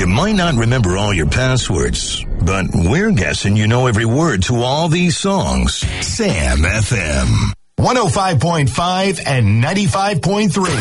You might not remember all your passwords, but we're guessing you know every word to all these songs. Sam FM. 105.5 and 95.3.